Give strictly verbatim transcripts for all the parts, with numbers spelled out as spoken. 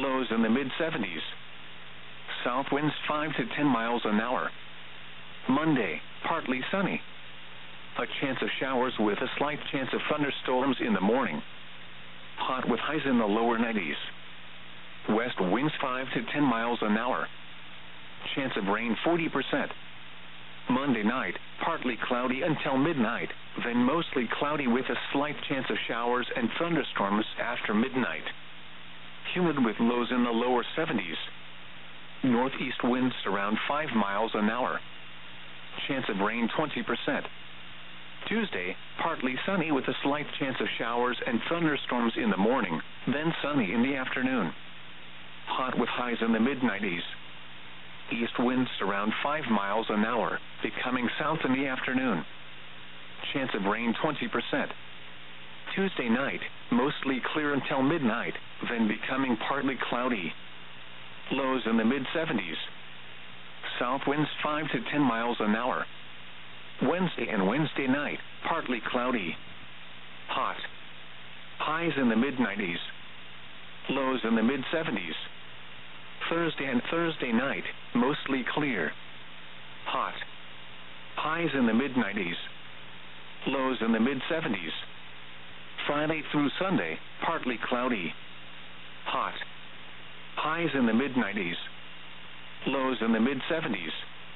Lows in the mid seventies. South winds five to ten miles an hour. Monday, partly sunny. A chance of showers with a slight chance of thunderstorms in the morning. Hot with highs in the lower nineties. West winds five to ten miles an hour. Chance of rain forty percent. Monday night, partly cloudy until midnight, then mostly cloudy with a slight chance of showers and thunderstorms after midnight. Humid with lows in the lower seventies. Northeast winds around five miles an hour. Chance of rain twenty percent. Tuesday, partly sunny with a slight chance of showers and thunderstorms in the morning, then sunny in the afternoon. Hot with highs in the mid nineties. East winds around five miles an hour, becoming south in the afternoon. Chance of rain twenty percent. Tuesday night, mostly clear until midnight, then becoming partly cloudy. Lows in the mid seventies. South winds five to ten miles an hour. Wednesday and Wednesday night, partly cloudy. Hot. Highs in the mid nineties. Lows in the mid seventies. Thursday and Thursday night, mostly clear. Hot. Highs in the mid nineties. Lows in the mid seventies. Friday through Sunday, partly cloudy. Hot. Highs in the mid nineties. Lows in the mid seventies.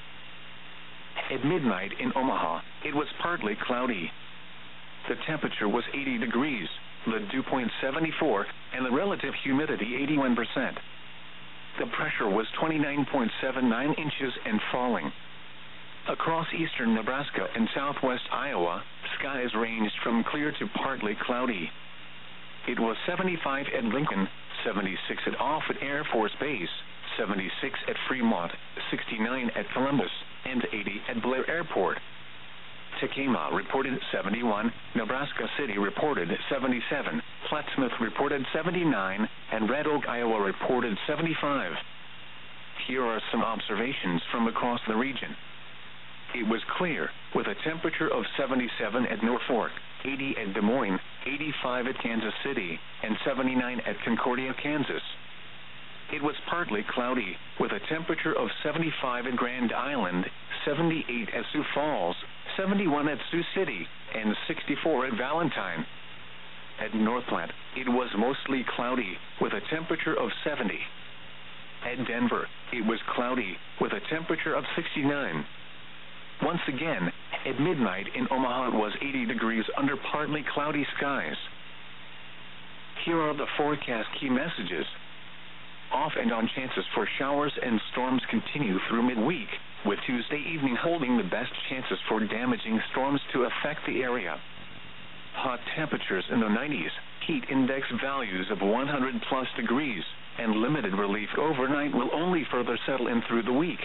At midnight in Omaha, it was partly cloudy. The temperature was eighty degrees, the dew point seventy-four, and the relative humidity eighty-one percent. The pressure was twenty-nine point seven nine inches and falling. Across eastern Nebraska and southwest Iowa, skies ranged from clear to partly cloudy. It was seventy-five at Lincoln, seventy-six at Offutt Air Force Base, seventy-six at Fremont, sixty-nine at Columbus, and eighty at Blair Airport. Tekema reported seventy-one, Nebraska City reported seventy-seven, Plattsmouth reported seventy-nine, and Red Oak, Iowa reported seventy-five. Here are some observations from across the region. It was clear, with a temperature of seventy-seven at Norfolk, eighty at Des Moines, eighty-five at Kansas City, and seventy-nine at Concordia, Kansas. It was partly cloudy, with a temperature of seventy-five at Grand Island, seventy-eight at Sioux Falls, seventy-one at Sioux City, and sixty-four at Valentine. At Northplant, it was mostly cloudy, with a temperature of seventy. At Denver, it was cloudy, with a temperature of sixty-nine. Once again, at midnight in Omaha it was eighty degrees under partly cloudy skies. Here are the forecast key messages. Off and on chances for showers and storms continue through midweek, with Tuesday evening holding the best chances for damaging storms to affect the area. Hot temperatures in the nineties, heat index values of one hundred plus degrees, and limited relief overnight will only further settle in through the week.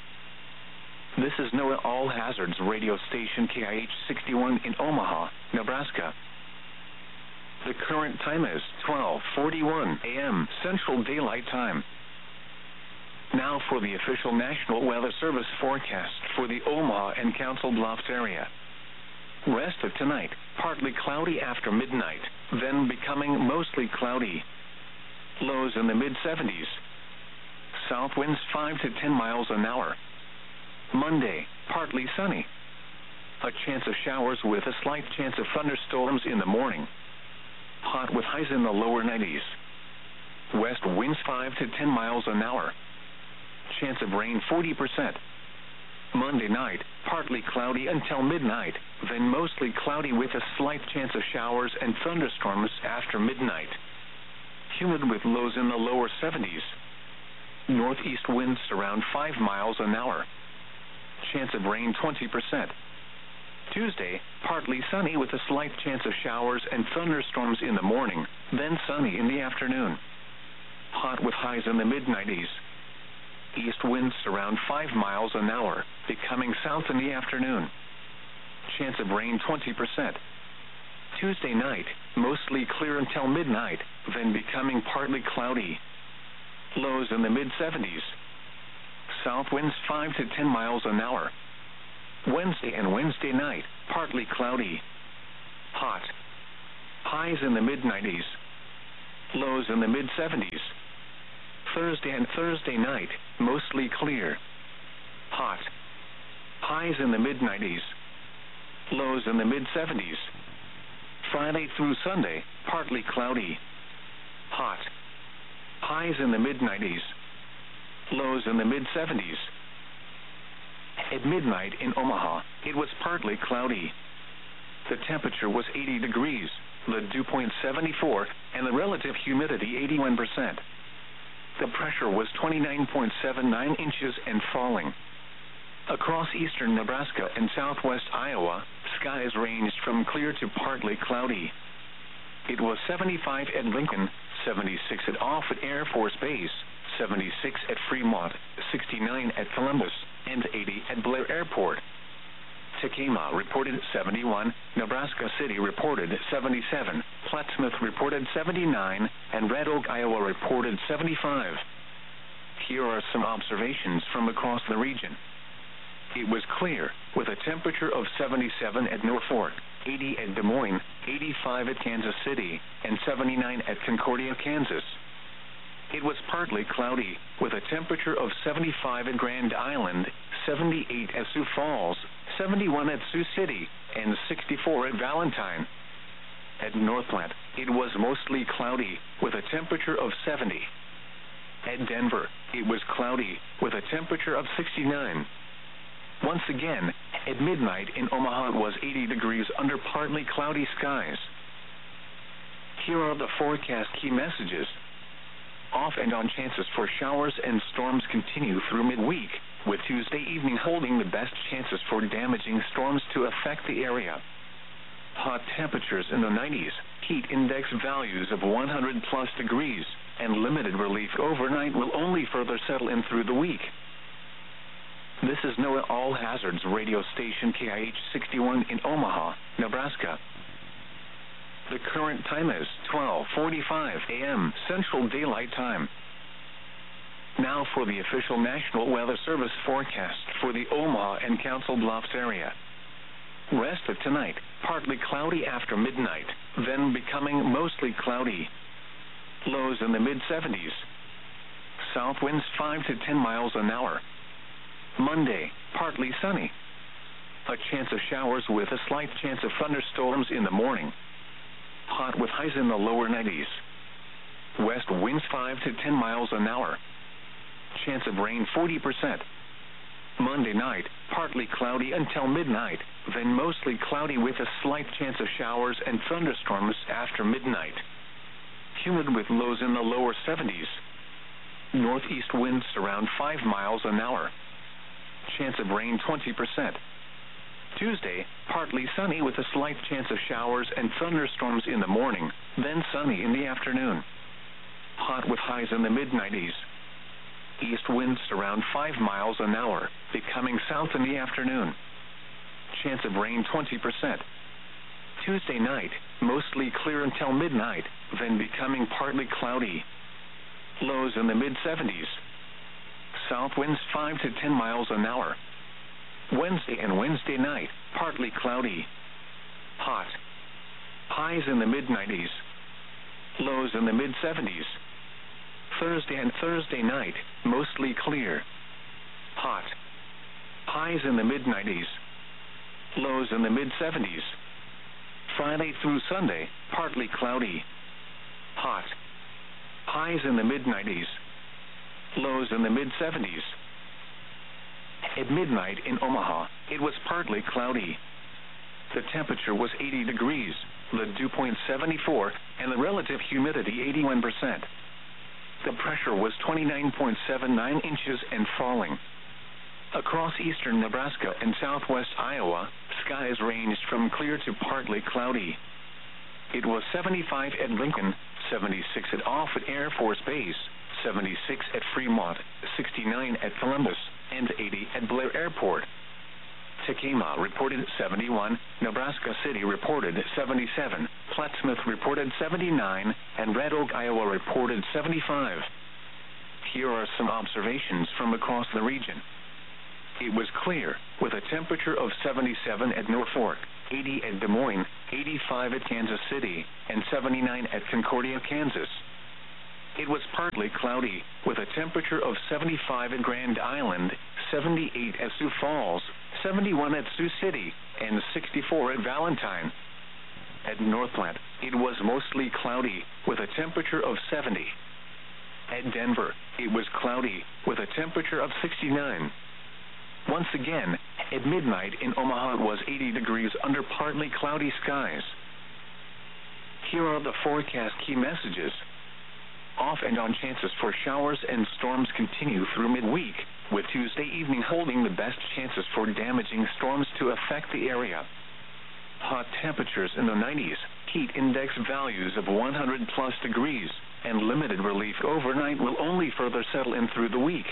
This is NOAA All Hazards radio station K I H sixty-one in Omaha, Nebraska. The current time is twelve forty-one a m Central Daylight Time. Now for the official National Weather Service forecast for the Omaha and Council Bluffs area. Rest of tonight, partly cloudy after midnight, then becoming mostly cloudy. Lows in the mid seventies. South winds five to ten miles an hour. Monday, partly sunny. A chance of showers with a slight chance of thunderstorms in the morning. Hot with highs in the lower nineties. West winds five to ten miles an hour. Chance of rain forty percent. Monday night, partly cloudy until midnight, then mostly cloudy with a slight chance of showers and thunderstorms after midnight. Humid with lows in the lower seventies. Northeast winds around five miles an hour. Chance of rain twenty percent. Tuesday, partly sunny with a slight chance of showers and thunderstorms in the morning, then sunny in the afternoon. Hot with highs in the mid nineties. East winds around five miles an hour, becoming south in the afternoon. Chance of rain twenty percent. Tuesday night, mostly clear until midnight, then becoming partly cloudy. Lows in the mid seventies. South winds five to ten miles an hour. Wednesday and Wednesday night, partly cloudy. Hot. Highs in the mid nineties. Lows in the mid seventies. Thursday and Thursday night, mostly clear. Hot. Highs in the mid nineties. Lows in the mid seventies. Friday through Sunday, partly cloudy. Hot. Highs in the mid nineties. Lows in the mid seventies. At midnight in Omaha, it was partly cloudy. The temperature was eighty degrees, the dew point seventy-four, and the relative humidity eighty-one percent. The pressure was twenty-nine point seven nine inches and falling. Across eastern Nebraska and southwest Iowa, skies ranged from clear to partly cloudy. It was seventy-five at Lincoln, seventy-six at Offutt Air Force Base, seventy-six at Fremont, sixty-nine at Columbus, and eighty at Blair Airport. Tekamah reported seventy-one, Nebraska City reported seventy-seven, Plattsmouth reported seventy-nine, and Red Oak, Iowa reported seventy-five. Here are some observations from across the region. It was clear, with a temperature of seventy-seven at Norfolk, eighty at Des Moines, eighty-five at Kansas City, and seventy-nine at Concordia, Kansas. It was partly cloudy, with a temperature of seventy-five at Grand Island, seventy-eight at Sioux Falls, seventy-one at Sioux City, and sixty-four at Valentine. At North Platte, it was mostly cloudy, with a temperature of seventy. At Denver, it was cloudy, with a temperature of sixty-nine. Once again, at midnight in Omaha it was eighty degrees under partly cloudy skies. Here are the forecast key messages. Off and on chances for showers and storms continue through midweek, with Tuesday evening holding the best chances for damaging storms to affect the area. Hot temperatures in the nineties, heat index values of one hundred plus degrees, and limited relief overnight will only further settle in through the week. This is NOAA All Hazards radio station K I H sixty-one in Omaha, Nebraska. The current time is twelve forty-five a m Central Daylight Time. Now for the official National Weather Service forecast for the Omaha and Council Bluffs area. Rest of tonight, partly cloudy after midnight, then becoming mostly cloudy. Lows in the mid seventies. South winds five to ten miles an hour. Monday, partly sunny. A chance of showers with a slight chance of thunderstorms in the morning. Hot with highs in the lower nineties. West winds five to ten miles an hour. Chance of rain forty percent. Monday night, partly cloudy until midnight, then mostly cloudy with a slight chance of showers and thunderstorms after midnight. Humid with lows in the lower seventies. Northeast winds around five miles an hour. Chance of rain twenty percent. Tuesday, partly sunny with a slight chance of showers and thunderstorms in the morning, then sunny in the afternoon. Hot with highs in the mid nineties. East winds around five miles an hour, becoming south in the afternoon. Chance of rain twenty percent. Tuesday night, mostly clear until midnight, then becoming partly cloudy. Lows in the mid seventies. South winds five to ten miles an hour. Wednesday and Wednesday night, partly cloudy. Hot. Highs in the mid nineties. Lows in the mid seventies. Thursday and Thursday night, mostly clear. Hot. Highs in the mid nineties. Lows in the mid seventies. Friday through Sunday, partly cloudy. Hot. Highs in the mid nineties. Lows in the mid seventies. At midnight in Omaha, it was partly cloudy. The temperature was eighty degrees, the dew point seventy-four, and the relative humidity eighty-one percent. The pressure was twenty-nine point seven nine inches and falling. Across eastern Nebraska and southwest Iowa, skies ranged from clear to partly cloudy. It was seventy-five at Lincoln, seventy-six at Offutt Air Force Base, seventy-six at Fremont, sixty-nine at Columbus, and eighty at Blair Airport. Tekamah reported seventy-one, Nebraska City reported seventy-seven, Plattsmouth reported seventy-nine, and Red Oak, Iowa reported seventy-five. Here are some observations from across the region. It was clear, with a temperature of seventy-seven at Norfolk, eighty at Des Moines, eighty-five at Kansas City, and seventy-nine at Concordia, Kansas. it was partly cloudy, with a temperature of seventy-five at Grand Island, seventy-eight at Sioux Falls, seventy-one at Sioux City, and sixty-four at Valentine. At Northland, it was mostly cloudy, with a temperature of seventy. At Denver, it was cloudy, with a temperature of sixty-nine. Once again, at midnight in Omaha it was eighty degrees under partly cloudy skies. Here are the forecast key messages. Off and on chances for showers and storms continue through midweek, with Tuesday evening holding the best chances for damaging storms to affect the area. Hot temperatures in the nineties, heat index values of one hundred plus degrees, and limited relief overnight will only further settle in through the week.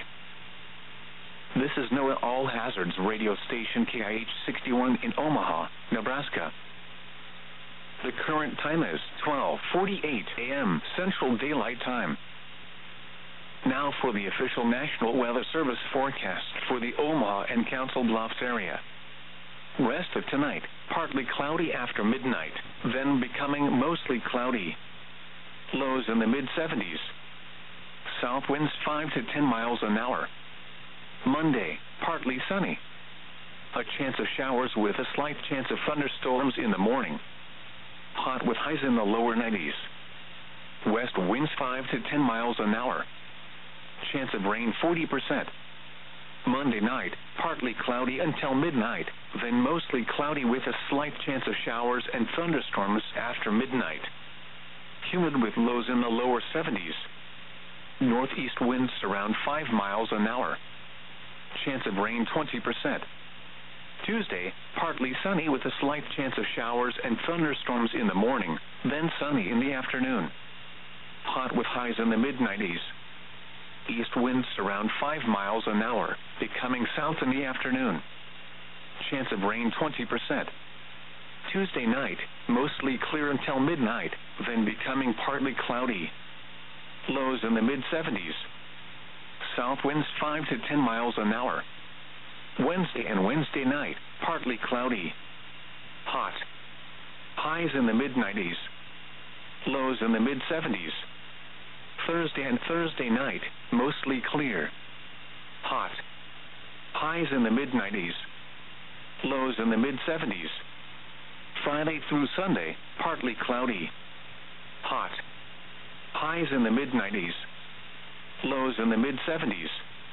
This is NOAA All Hazards radio station K I H sixty-one in Omaha, Nebraska. The current time is twelve forty-eight a m Central Daylight Time. Now for the official National Weather Service forecast for the Omaha and Council Bluffs area. Rest of tonight, partly cloudy after midnight, then becoming mostly cloudy. Lows in the mid seventies. South winds five to ten miles an hour. Monday, partly sunny. A chance of showers with a slight chance of thunderstorms in the morning. Hot with highs in the lower nineties. West winds five to ten miles an hour. Chance of rain forty percent. Monday night, partly cloudy until midnight, then mostly cloudy with a slight chance of showers and thunderstorms after midnight. Humid with lows in the lower seventies. Northeast winds around five miles an hour. Chance of rain twenty percent. Tuesday, partly sunny with a slight chance of showers and thunderstorms in the morning, then sunny in the afternoon. Hot with highs in the mid nineties. East winds around five miles an hour, becoming south in the afternoon. Chance of rain twenty percent. Tuesday night, mostly clear until midnight, then becoming partly cloudy. Lows in the mid seventies. South winds five to ten miles an hour. Wednesday and Wednesday night, partly cloudy. Hot. Highs in the mid nineties. Lows in the mid seventies. Thursday and Thursday night, mostly clear. Hot. Highs in the mid nineties. Lows in the mid seventies. Friday through Sunday, partly cloudy. Hot. Highs in the mid nineties. Lows in the mid seventies.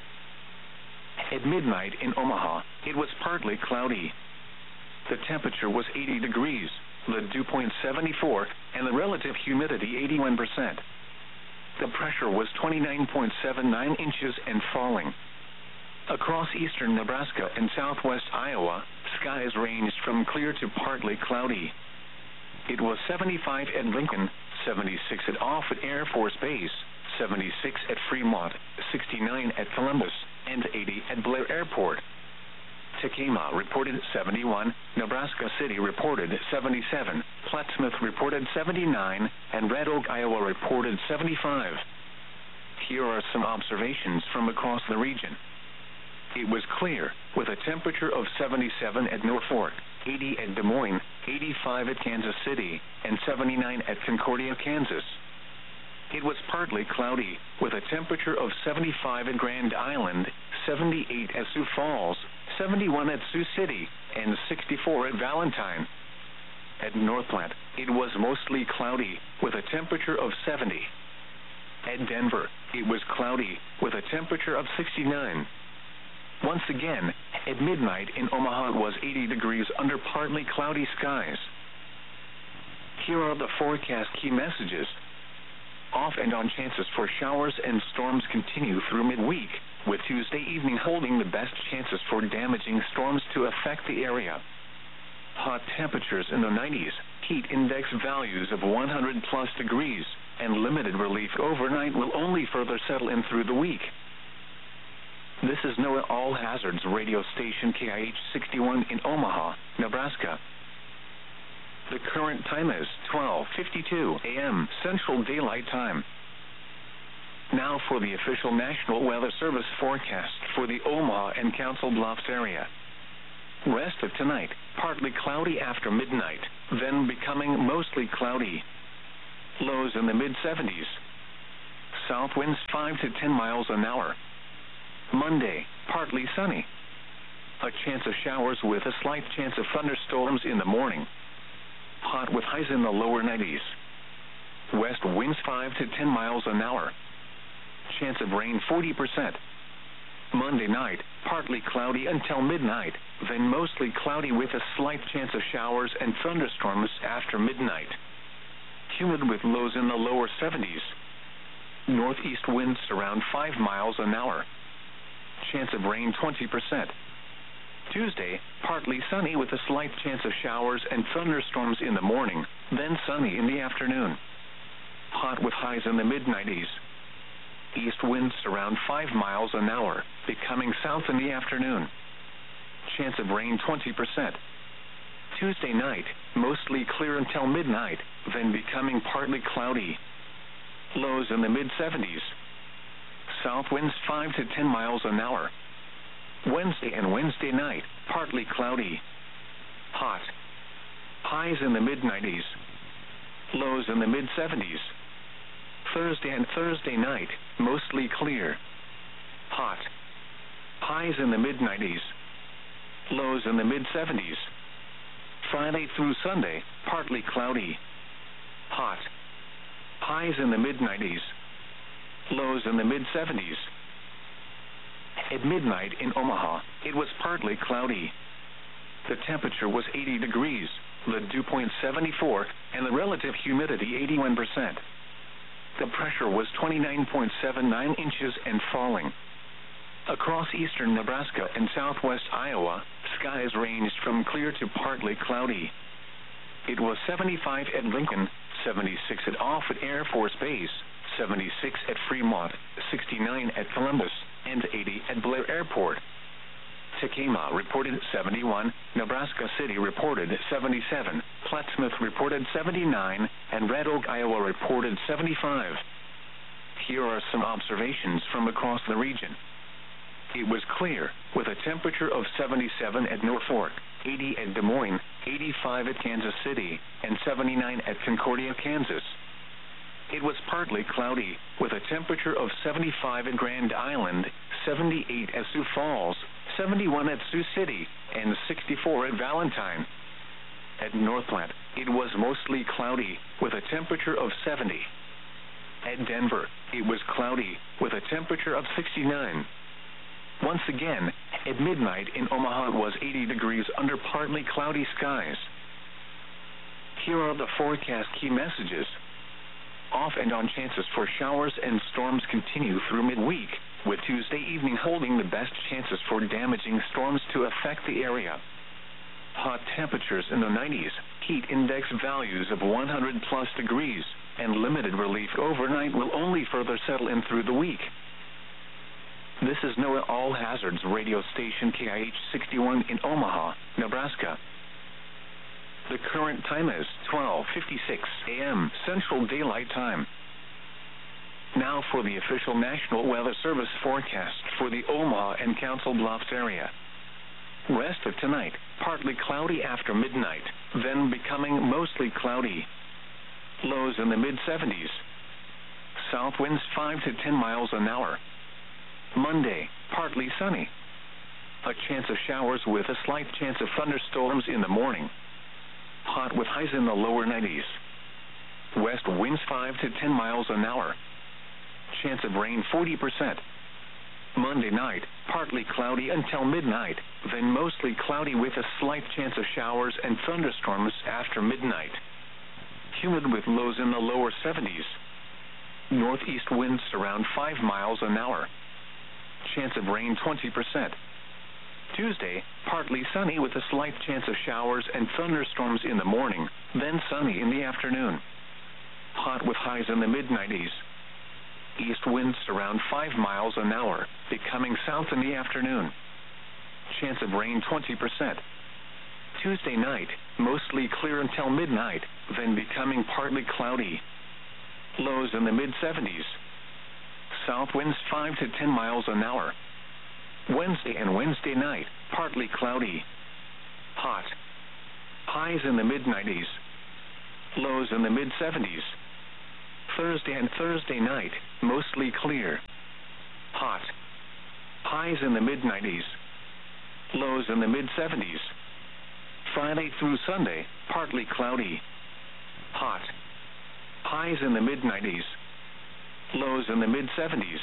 At midnight in Omaha, it was partly cloudy. The temperature was eighty degrees, the dew point seventy-four, and the relative humidity eighty-one percent. The pressure was twenty-nine point seven nine inches and falling. Across eastern Nebraska and southwest Iowa, skies ranged from clear to partly cloudy. It was seventy-five at Lincoln, seventy-six at Offutt Air Force Base, seventy-six at Fremont, sixty-nine at Columbus, and eighty at Blair Airport. Tekamah reported seventy-one, Nebraska City reported seventy-seven, Plattsmouth reported seventy-nine, and Red Oak, Iowa reported seventy-five. Here are some observations from across the region. It was clear, with a temperature of seventy-seven at Norfolk, eighty at Des Moines, eighty-five at Kansas City, and seventy-nine at Concordia, Kansas. It was partly cloudy, with a temperature of seventy-five at Grand Island, seventy-eight at Sioux Falls, seventy-one at Sioux City, and sixty-four at Valentine. At Northland, it was mostly cloudy, with a temperature of seventy. At Denver, it was cloudy, with a temperature of sixty-nine. Once again, at midnight in Omaha it was eighty degrees under partly cloudy skies. Here are the forecast key messages. Off and on chances for showers and storms continue through midweek, with Tuesday evening holding the best chances for damaging storms to affect the area. Hot temperatures in the nineties, heat index values of one hundred plus degrees, and limited relief overnight will only further settle in through the week. This is NOAA All Hazards radio station K I H sixty-one in Omaha, Nebraska. The current time is twelve fifty-two a m Central Daylight Time. Now for the official National Weather Service forecast for the Omaha and Council Bluffs area. Rest of tonight, partly cloudy after midnight, then becoming mostly cloudy. Lows in the mid seventies. South winds five to ten miles an hour. Monday, partly sunny. A chance of showers with a slight chance of thunderstorms in the morning. Hot with highs in the lower nineties. West winds five to ten miles an hour. Chance of rain forty percent. Monday night, partly cloudy until midnight, then mostly cloudy with a slight chance of showers and thunderstorms after midnight. Humid with lows in the lower seventies. Northeast winds around five miles an hour. Chance of rain twenty percent. Tuesday, partly sunny with a slight chance of showers and thunderstorms in the morning, then sunny in the afternoon. Hot with highs in the mid nineties. East winds around five miles an hour, becoming south in the afternoon. Chance of rain twenty percent. Tuesday night, mostly clear until midnight, then becoming partly cloudy. Lows in the mid seventies. South winds five to ten miles an hour. Wednesday and Wednesday night, partly cloudy. Hot. Highs in the mid nineties. Lows in the mid seventies. Thursday and Thursday night, mostly clear. Hot. Highs in the mid nineties. Lows in the mid seventies. Friday through Sunday, partly cloudy. Hot. Highs in the mid nineties. Lows in the mid seventies. At midnight in Omaha, it was partly cloudy. The temperature was eighty degrees, the dew point seventy-four, and the relative humidity eighty-one percent. The pressure was twenty-nine point seven nine inches and falling. Across eastern Nebraska and southwest Iowa, skies ranged from clear to partly cloudy. It was seventy-five at Lincoln, seventy-six at Offutt Air Force Base, seventy-six at Fremont, sixty-nine at Columbus, and eighty at Blair Airport. Tekamah reported seventy-one, Nebraska City reported seventy-seven, Plattsmouth reported seventy-nine, and Red Oak, Iowa reported seventy-five. Here are some observations from across the region. It was clear, with a temperature of seventy-seven at Norfolk, eighty at Des Moines, eighty-five at Kansas City, and seventy-nine at Concordia, Kansas. It was partly cloudy, with a temperature of seventy-five at Grand Island, seventy-eight at Sioux Falls, seventy-one at Sioux City, and sixty-four at Valentine. At Northland, it was mostly cloudy, with a temperature of seventy. At Denver, it was cloudy, with a temperature of sixty-nine. Once again, at midnight in Omaha it was eighty degrees under partly cloudy skies. Here are the forecast key messages. Off and on chances for showers and storms continue through midweek, with Tuesday evening holding the best chances for damaging storms to affect the area. Hot temperatures in the nineties, heat index values of one hundred plus degrees, and limited relief overnight will only further settle in through the week. This is NOAA All Hazards radio station K I H sixty-one in Omaha, Nebraska. The current time is twelve fifty-six a m Central Daylight Time. Now for the official National Weather Service forecast for the Omaha and Council Bluffs area. Rest of tonight, partly cloudy after midnight, then becoming mostly cloudy. Lows in the mid seventies. South winds five to ten miles an hour. Monday, partly sunny. A chance of showers with a slight chance of thunderstorms in the morning. Hot with highs in the lower nineties. West winds five to ten miles an hour. Chance of rain forty percent. Monday night, partly cloudy until midnight, then mostly cloudy with a slight chance of showers and thunderstorms after midnight. Humid with lows in the lower seventies. Northeast winds around five miles an hour. Chance of rain twenty percent. Tuesday, partly sunny with a slight chance of showers and thunderstorms in the morning, then sunny in the afternoon. Hot with highs in the mid nineties. East winds around five miles an hour, becoming south in the afternoon. Chance of rain twenty percent. Tuesday night, mostly clear until midnight, then becoming partly cloudy. Lows in the mid seventies. South winds five to ten miles an hour. Wednesday and Wednesday night, partly cloudy. Hot. Highs in the mid nineties. Lows in the mid seventies. Thursday and Thursday night, mostly clear. Hot. Highs in the mid nineties. Lows in the mid seventies. Friday through Sunday, partly cloudy. Hot. Highs in the mid nineties. Lows in the mid seventies.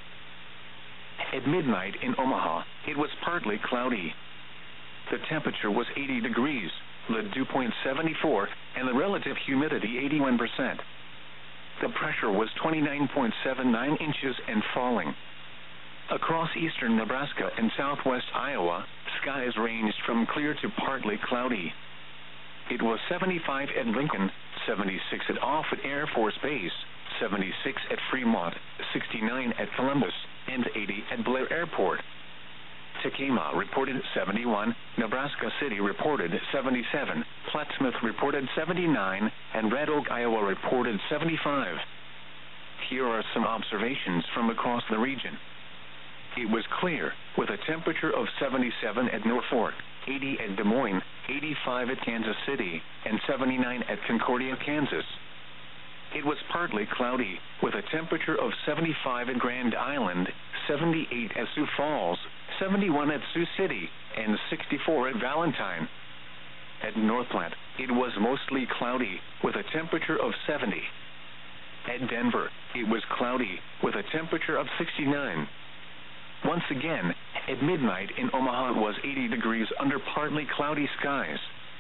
At midnight in Omaha, it was partly cloudy. The temperature was eighty degrees, the dew point seventy-four, and the relative humidity eighty-one percent. The pressure was twenty-nine point seven nine inches and falling. Across eastern Nebraska and southwest Iowa, skies ranged from clear to partly cloudy. It was seventy-five at Lincoln, seventy-six at Offutt Air Force Base, seventy-six at Fremont, sixty-nine at Columbus, and eighty at Blair Airport. Tekamah reported seventy-one, Nebraska City reported seventy-seven, Plattsmouth reported seventy-nine, and Red Oak, Iowa reported seventy-five. Here are some observations from across the region. It was clear, with a temperature of seventy-seven at Norfolk, eighty at Des Moines, eighty-five at Kansas City, and seventy-nine at Concordia, Kansas. It was partly cloudy, with a temperature of seventy-five at Grand Island, seventy-eight at Sioux Falls, seventy-one at Sioux City, and sixty-four at Valentine. At Northplant, it was mostly cloudy, with a temperature of seventy. At Denver, it was cloudy, with a temperature of sixty-nine. Once again, at midnight in Omaha it was eighty degrees under partly cloudy skies.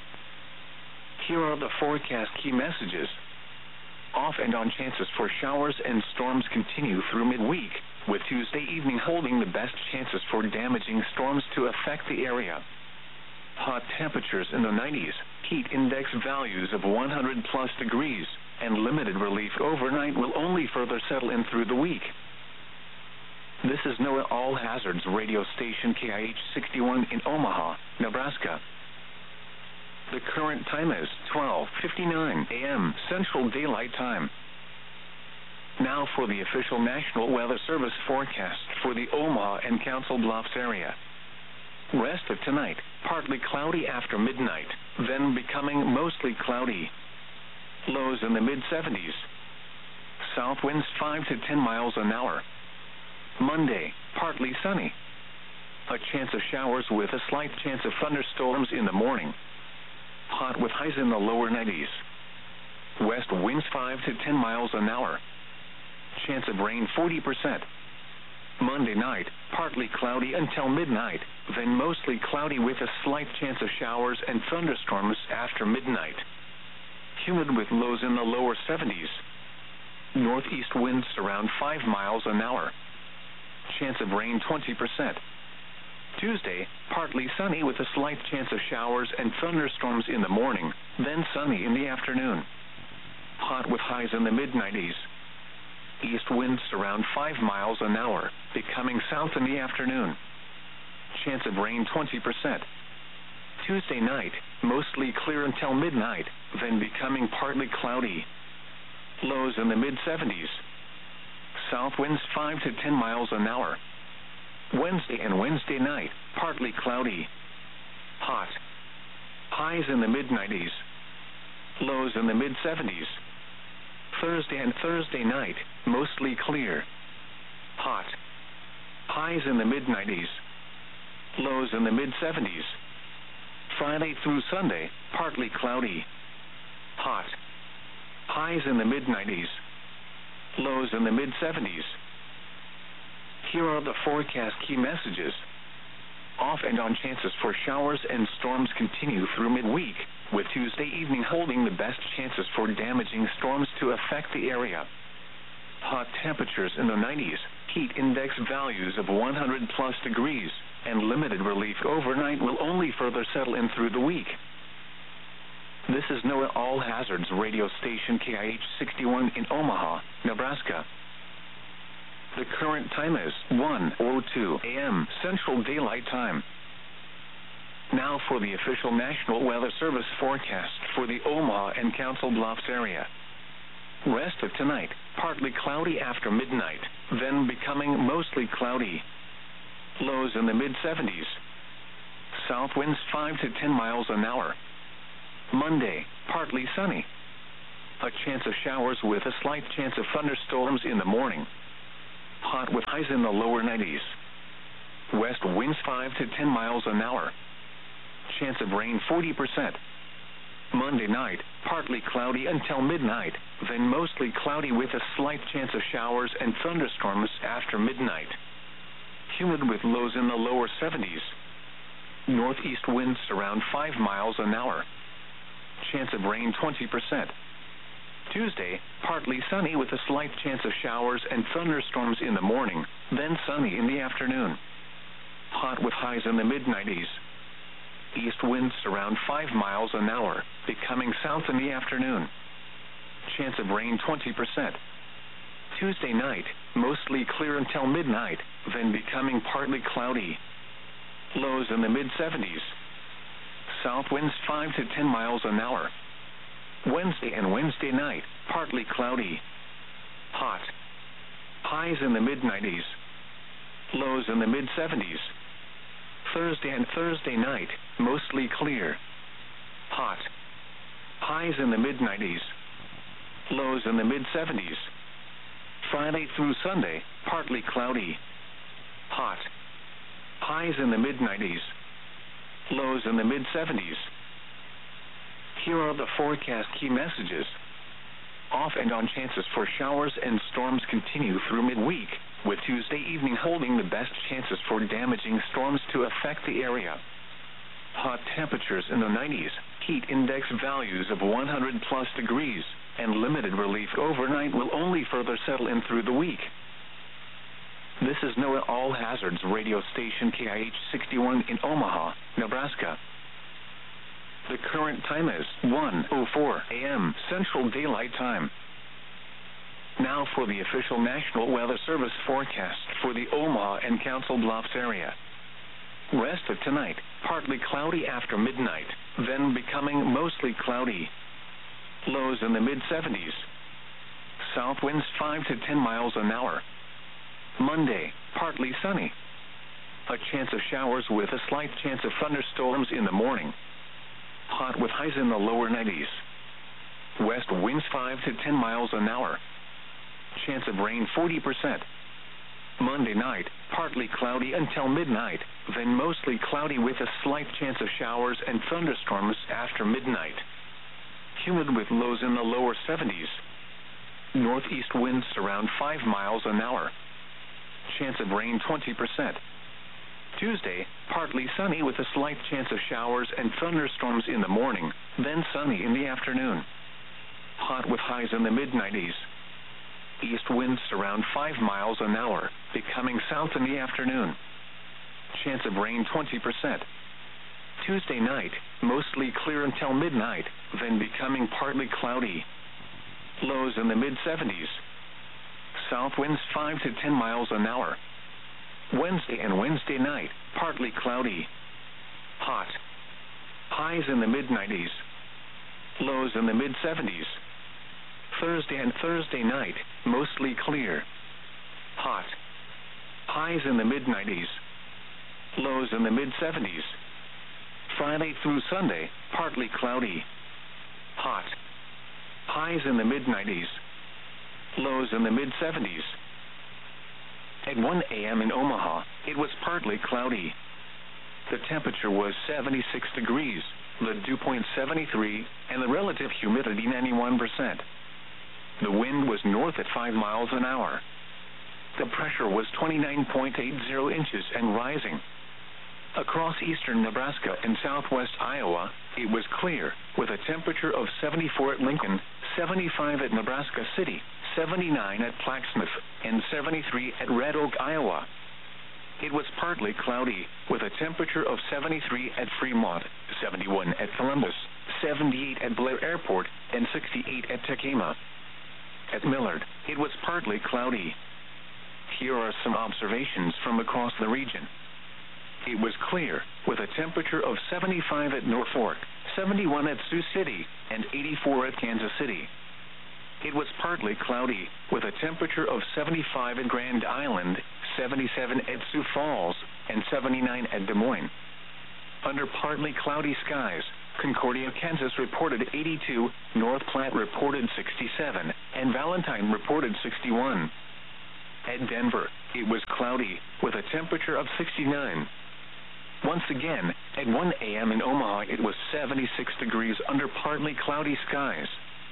Here are the forecast key messages. Off and on chances for showers and storms continue through midweek, with Tuesday evening holding the best chances for damaging storms to affect the area. Hot temperatures in the nineties, heat index values of one hundred plus degrees, and limited relief overnight will only further settle in through the week. This is NOAA All Hazards radio station K I H sixty-one in Omaha, Nebraska. The current time is twelve fifty-nine a m Central Daylight Time. Now for the official National Weather Service forecast for the Omaha and Council Bluffs area. Rest of tonight, partly cloudy after midnight, then becoming mostly cloudy. Lows in the mid seventies. South winds five to ten miles an hour. Monday, partly sunny. A chance of showers with a slight chance of thunderstorms in the morning. Hot with highs in the lower nineties. West winds five to ten miles an hour. Chance of rain forty percent. Monday night, partly cloudy until midnight, then mostly cloudy with a slight chance of showers and thunderstorms after midnight. Humid with lows in the lower seventies. Northeast winds around five miles an hour. Chance of rain twenty percent. Tuesday, partly sunny with a slight chance of showers and thunderstorms in the morning, then sunny in the afternoon. Hot with highs in the mid nineties. East winds around five miles an hour, becoming south in the afternoon. Chance of rain twenty percent. Tuesday night, mostly clear until midnight, then becoming partly cloudy. Lows in the mid seventies. South winds five to ten miles an hour. Wednesday and Wednesday night, partly cloudy. Hot. Highs in the mid nineties. Lows in the mid seventies. Thursday and Thursday night, mostly clear. Hot. Highs in the mid nineties. Lows in the mid seventies. Friday through Sunday, partly cloudy. Hot. Highs in the mid nineties. Lows in the mid seventies. Here are the forecast key messages. Off and on chances for showers and storms continue through midweek, with Tuesday evening holding the best chances for damaging storms to affect the area. Hot temperatures in the nineties, heat index values of one hundred plus degrees, and limited relief overnight will only further settle in through the week. This is NOAA All Hazards radio station K I H sixty-one in Omaha, Nebraska. The current time is one oh two a m Central Daylight Time. Now for the official National Weather Service forecast for the Omaha and Council Bluffs area. Rest of tonight, partly cloudy after midnight, then becoming mostly cloudy. Lows in the mid seventies. South winds five to ten miles an hour. Monday, partly sunny. A chance of showers with a slight chance of thunderstorms in the morning. Hot with highs in the lower nineties. West winds five to ten miles an hour. Chance of rain forty percent. Monday night, partly cloudy until midnight, then mostly cloudy with a slight chance of showers and thunderstorms after midnight. Humid with lows in the lower seventies. Northeast winds around five miles an hour. Chance of rain twenty percent. Tuesday, partly sunny with a slight chance of showers and thunderstorms in the morning, then sunny in the afternoon. Hot with highs in the mid nineties. East winds around five miles an hour, becoming south in the afternoon. Chance of rain twenty percent. Tuesday night, mostly clear until midnight, then becoming partly cloudy. Lows in the mid seventies. South winds five to ten miles an hour. Wednesday and Wednesday night, partly cloudy. Hot. Highs in the mid nineties. Lows in the mid seventies. Thursday and Thursday night, mostly clear. Hot. Highs in the mid nineties. Lows in the mid seventies. Friday through Sunday, partly cloudy. Hot. Highs in the mid nineties. Lows in the mid seventies. Here are the forecast key messages. Off and on chances for showers and storms continue through midweek, with Tuesday evening holding the best chances for damaging storms to affect the area. Hot temperatures in the nineties, heat index values of one hundred plus degrees, and limited relief overnight will only further settle in through the week. This is NOAA All Hazards radio station K I H sixty-one in Omaha, Nebraska. The current time is one oh four a m Central Daylight Time. Now for the official National Weather Service forecast for the Omaha and Council Bluffs area. Rest of tonight, partly cloudy after midnight, then becoming mostly cloudy. Lows in the mid seventies. South winds five to ten miles an hour. Monday, partly sunny. A chance of showers with a slight chance of thunderstorms in the morning. Hot with highs in the lower nineties. West winds five to ten miles an hour. Chance of rain forty percent. Monday night, partly cloudy until midnight, then mostly cloudy with a slight chance of showers and thunderstorms after midnight. Humid with lows in the lower seventies. Northeast winds around five miles an hour. Chance of rain twenty percent. Tuesday, partly sunny with a slight chance of showers and thunderstorms in the morning, then sunny in the afternoon. Hot with highs in the mid nineties. East winds around five miles an hour, becoming south in the afternoon. Chance of rain twenty percent. Tuesday night, mostly clear until midnight, then becoming partly cloudy. Lows in the mid seventies. South winds five to ten miles an hour. Wednesday and Wednesday night, partly cloudy. Hot. Highs in the mid nineties. Lows in the mid seventies. Thursday and Thursday night, mostly clear. Hot. Highs in the mid nineties. Lows in the mid seventies. Friday through Sunday, partly cloudy. Hot. Highs in the mid nineties. Lows in the mid seventies. At one a m in Omaha, it was partly cloudy. The temperature was seventy-six degrees, the dew point seventy-three, and the relative humidity ninety-one percent. The wind was north at five miles an hour. The pressure was twenty-nine point eight zero inches and rising. Across eastern Nebraska and southwest Iowa, it was clear, with a temperature of seventy-four at Lincoln, seventy-five at Nebraska City, seventy-nine at Plaquemine, and seventy-three at Red Oak, Iowa. It was partly cloudy, with a temperature of seventy-three at Fremont, seventy-one at Columbus, seventy-eight at Blair Airport, and sixty-eight at Tacoma. At Millard, it was partly cloudy. Here are some observations from across the region. It was clear, with a temperature of seventy-five at Norfolk, seventy-one at Sioux City, and eighty-four at Kansas City. It was partly cloudy, with a temperature of seventy-five at Grand Island, seventy-seven at Sioux Falls, and seventy-nine at Des Moines. Under partly cloudy skies, Concordia, Kansas reported eighty-two, North Platte reported sixty-seven, and Valentine reported sixty-one. At Denver, it was cloudy, with a temperature of sixty-nine. Once again, at one A M in Omaha, it was seventy-six degrees under partly cloudy skies.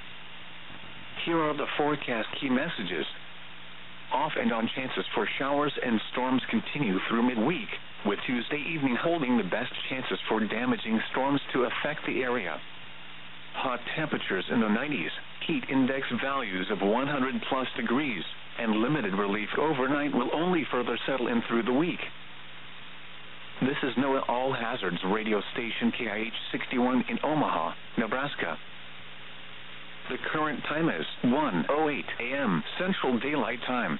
Here are the forecast key messages. Off and on chances for showers and storms continue through midweek, with Tuesday evening holding the best chances for damaging storms to affect the area. Hot temperatures in the nineties, heat index values of one hundred plus degrees, and limited relief overnight will only further settle in through the week. This is NOAA All Hazards radio station K I H sixty-one in Omaha, Nebraska. The current time is one oh eight A M Central Daylight Time.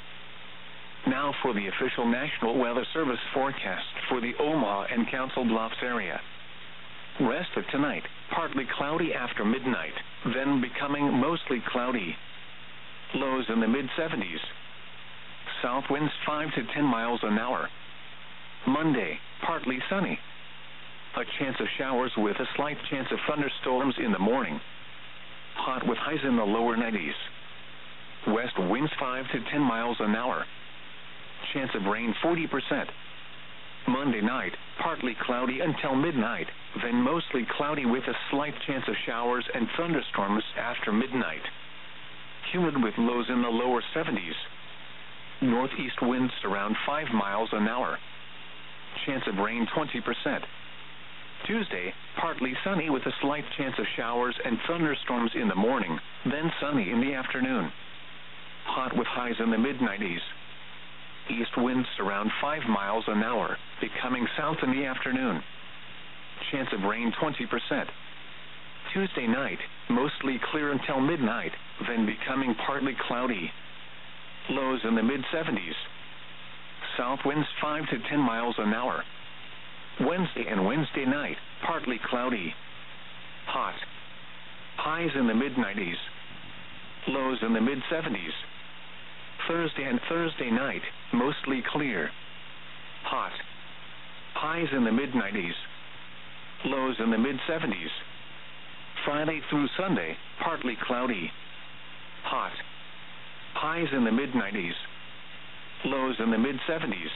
Now for the official National Weather Service forecast for the Omaha and Council Bluffs area. Rest of tonight, partly cloudy after midnight, then becoming mostly cloudy. Lows in the mid seventies. South winds five to ten miles an hour. Monday, partly sunny. A chance of showers with a slight chance of thunderstorms in the morning. Hot with highs in the lower nineties. West winds five to ten miles an hour. Chance of rain forty percent. Monday night, partly cloudy until midnight, then mostly cloudy with a slight chance of showers and thunderstorms after midnight. Humid with lows in the lower seventies. Northeast winds around five miles an hour. Chance of rain twenty percent. Tuesday, partly sunny with a slight chance of showers and thunderstorms in the morning, then sunny in the afternoon. Hot with highs in the mid nineties. East winds around five miles an hour, becoming south in the afternoon. Chance of rain twenty percent. Tuesday night, mostly clear until midnight, then becoming partly cloudy. Lows in the mid seventies. South winds five to ten miles an hour. Wednesday and Wednesday night, partly cloudy. Hot. Highs in the mid nineties. Lows in the mid seventies. Thursday and Thursday night, mostly clear. Hot. Highs in the mid nineties. Lows in the mid seventies. Friday through Sunday, partly cloudy. Hot. Highs in the mid nineties. Lows in the mid seventies.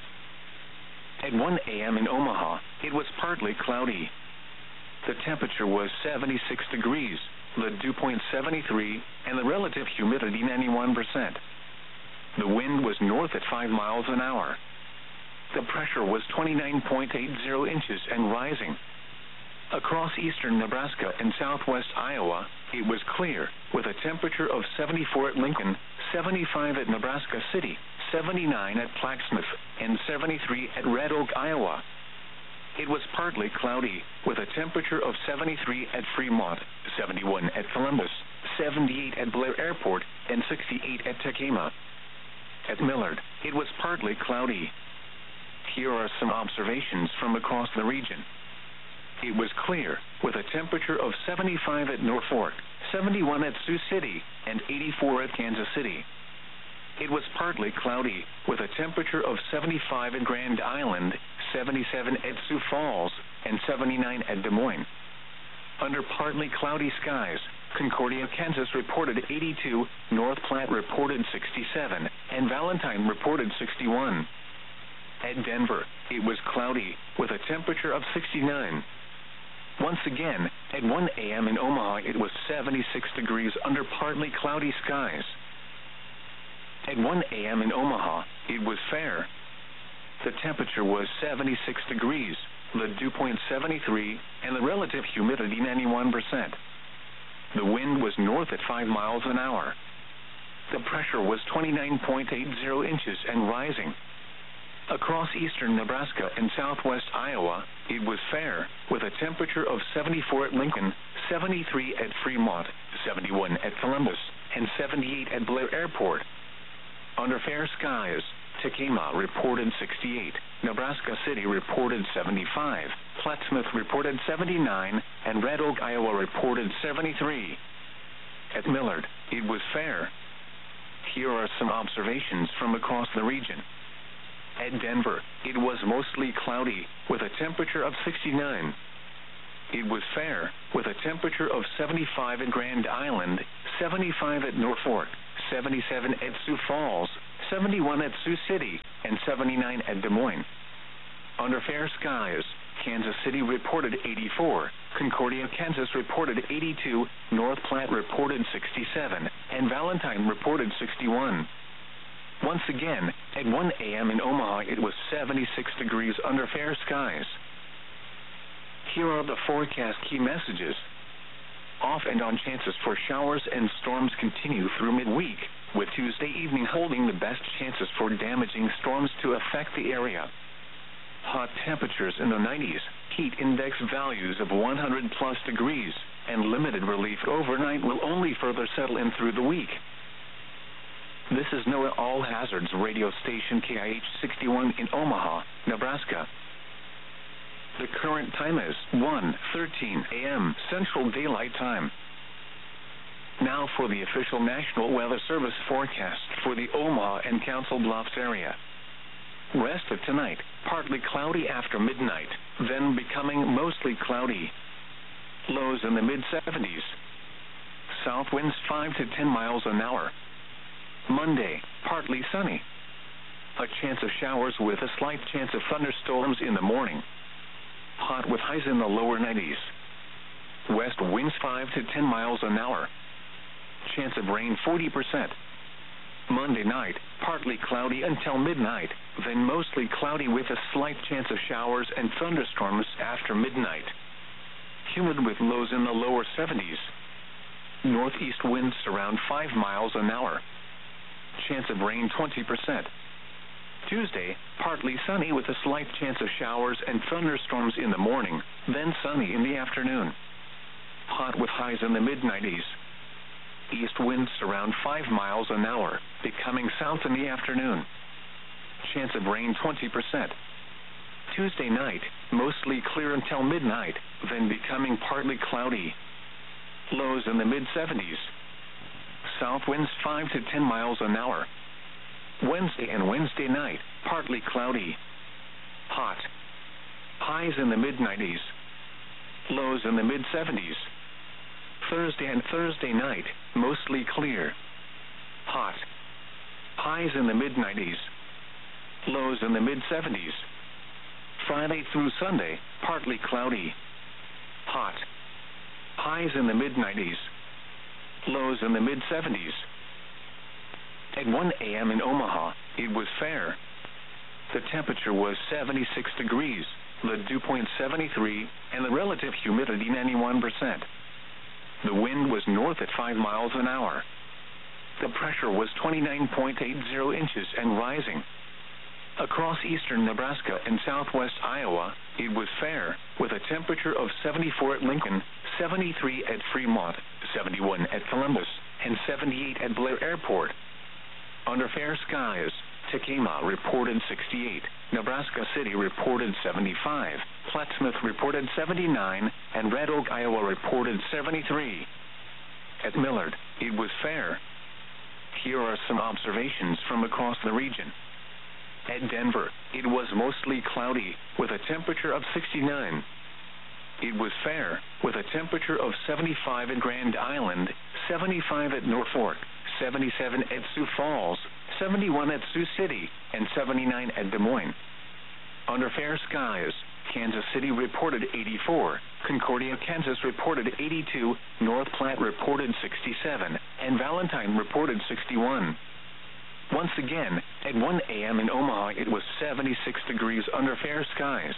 At one A M in Omaha, it was partly cloudy. The temperature was seventy-six degrees, the dew point seventy-three, and the relative humidity ninety-one percent. The wind was north at five miles an hour. The pressure was twenty-nine point eight zero inches and rising. Across eastern Nebraska and southwest Iowa, it was clear, with a temperature of seventy-four at Lincoln, seventy-five at Nebraska City, seventy-nine at Plaquemine, and seventy-three at Red Oak, Iowa. It was partly cloudy, with a temperature of seventy-three at Fremont, seventy-one at Columbus, seventy-eight at Blair Airport, and sixty-eight at Tekema. At Millard, it was partly cloudy. Here are some observations from across the region. It was clear, with a temperature of seventy-five at Norfolk, seventy-one at Sioux City, and eighty-four at Kansas City. It was partly cloudy, with a temperature of seventy-five at Grand Island, seventy-seven at Sioux Falls, and seventy-nine at Des Moines. Under partly cloudy skies, Concordia, Kansas reported eighty-two, North Platte reported sixty-seven, and Valentine reported sixty-one. At Denver, it was cloudy, with a temperature of sixty-nine. Once again, at one A M in Omaha, it was seventy-six degrees under partly cloudy skies. At one A M in Omaha, it was fair. The temperature was seventy-six degrees, the dew point seventy-three, and the relative humidity ninety-one percent. The wind was north at five miles an hour. The pressure was twenty-nine point eight zero inches and rising. Across eastern Nebraska and southwest Iowa, it was fair, with a temperature of seventy-four at Lincoln, seventy-three at Fremont, seventy-one at Columbus, and seventy-eight at Blair Airport. Under fair skies, Tekema reported sixty-eight, Nebraska City reported seventy-five, Plaquemine reported seventy-nine, and Red Oak, Iowa reported seventy-three. At Millard, it was fair. Here are some observations from across the region. At Denver, it was mostly cloudy, with a temperature of sixty-nine. it was fair, with a temperature of seventy-five at Grand Island, seventy-five at Norfolk, seventy-seven at Sioux Falls, seventy-one at Sioux City, and seventy-nine at Des Moines. Under fair skies, Kansas City reported eighty-four, Concordia, Kansas reported eighty-two, North Platte reported sixty-seven, and Valentine reported sixty-one. Once again, at one a m in Omaha it was seventy-six degrees under fair skies. Here are the forecast key messages. Off and on chances for showers and storms continue through midweek, with Tuesday evening holding the best chances for damaging storms to affect the area. Hot temperatures in the nineties, heat index values of one hundred plus degrees, and limited relief overnight will only further settle in through the week. This is NOAA All Hazards radio station K I H sixty-one in Omaha, Nebraska. The current time is one thirteen a m Central Daylight Time. Now for the official National Weather Service forecast for the Omaha and Council Bluffs area. Rest of tonight, partly cloudy after midnight, then becoming mostly cloudy. Lows in the mid seventies. South winds five to ten miles an hour. Monday, partly sunny. A chance of showers with a slight chance of thunderstorms in the morning. Hot with highs in the lower nineties. West winds five to ten miles an hour. Chance of rain forty percent. Monday night, partly cloudy until midnight, then mostly cloudy with a slight chance of showers and thunderstorms after midnight. Humid with lows in the lower seventies. Northeast winds around five miles an hour. Chance of rain twenty percent. Tuesday, partly sunny with a slight chance of showers and thunderstorms in the morning, then sunny in the afternoon. Hot with highs in the mid nineties. East winds around five miles an hour, becoming south in the afternoon. Chance of rain twenty percent. Tuesday night, mostly clear until midnight, then becoming partly cloudy. Lows in the mid seventies. South winds five to ten miles an hour. Wednesday and Wednesday night, partly cloudy. Hot. Highs in the mid nineties. Lows in the mid seventies. Thursday and Thursday night, mostly clear. Hot. Highs in the mid nineties. Lows in the mid seventies. Friday through Sunday, partly cloudy. Hot. Highs in the mid nineties. Lows in the mid seventies. At one a m in Omaha, it was fair. The temperature was seventy-six degrees, the dew point seventy-three, and the relative humidity ninety-one percent. The wind was north at five miles an hour. The pressure was twenty-nine point eight zero inches and rising. Across eastern Nebraska and southwest Iowa, it was fair, with a temperature of seventy-four at Lincoln, seventy-three at Fremont, seventy-one at Columbus, and seventy-eight at Blair Airport. Under fair skies, Tekamah reported sixty-eight, Nebraska City reported seventy-five, Plattsmouth reported seventy-nine, and Red Oak, Iowa reported seventy-three. At Millard, it was fair. Here are some observations from across the region. At Denver, it was mostly cloudy, with a temperature of sixty-nine. It was fair, with a temperature of seventy-five at Grand Island, seventy-five at Norfolk, seventy-seven at Sioux Falls, seventy-one at Sioux City, and seventy-nine at Des Moines. Under fair skies, Kansas City reported eighty-four, Concordia, Kansas reported eighty-two, North Platte reported sixty-seven, and Valentine reported sixty-one. Once again, at one a m in Omaha it was seventy-six degrees under fair skies.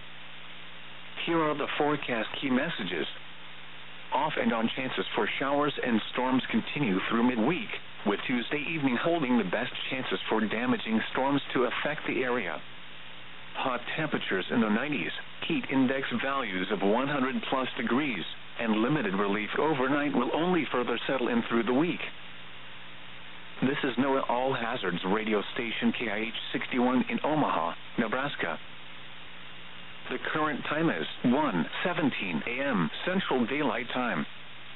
Here are the forecast key messages. Off and on chances for showers and storms continue through midweek, with Tuesday evening holding the best chances for damaging storms to affect the area. Hot temperatures in the nineties, heat index values of one hundred plus degrees, and limited relief overnight will only further settle in through the week. This is NOAA All Hazards radio station K I H sixty-one in Omaha, Nebraska. The current time is one seventeen a m Central Daylight Time.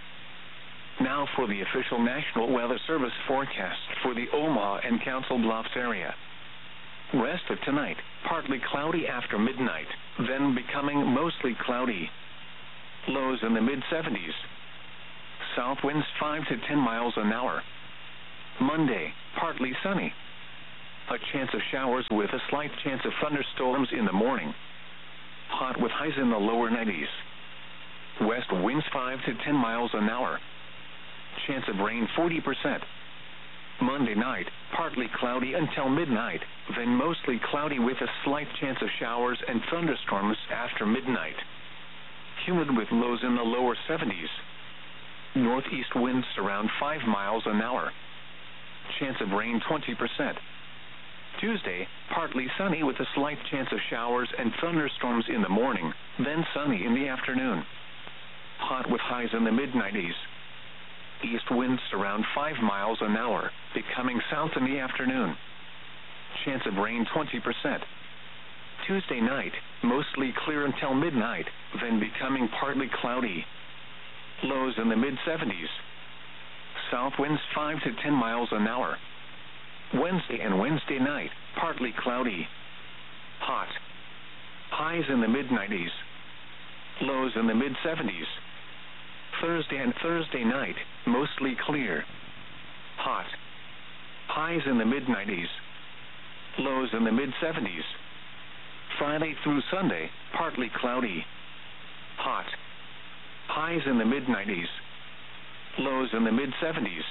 Now for the official National Weather Service forecast for the Omaha and Council Bluffs area. Rest of tonight, partly cloudy after midnight, then becoming mostly cloudy. Lows in the mid seventies. South winds five to ten miles an hour. Monday, partly sunny. A chance of showers with a slight chance of thunderstorms in the morning. Hot with highs in the lower nineties. West winds five to ten miles an hour. Chance of rain forty percent. Monday night, partly cloudy until midnight, then mostly cloudy with a slight chance of showers and thunderstorms after midnight. Humid with lows in the lower seventies. Northeast winds around five miles an hour. Chance of rain twenty percent. Tuesday, partly sunny with a slight chance of showers and thunderstorms in the morning, then sunny in the afternoon. Hot with highs in the mid nineties. East winds around five miles an hour, becoming south in the afternoon. Chance of rain twenty percent. Tuesday night, mostly clear until midnight, then becoming partly cloudy. Lows in the mid seventies. South winds five to ten miles an hour. Wednesday and Wednesday night, partly cloudy. Hot. Highs in the mid nineties. Lows in the mid seventies. Thursday and Thursday night, mostly clear. Hot. Highs in the mid nineties. Lows in the mid seventies. Friday through Sunday, partly cloudy. Hot. Highs in the mid nineties. Lows in the mid seventies.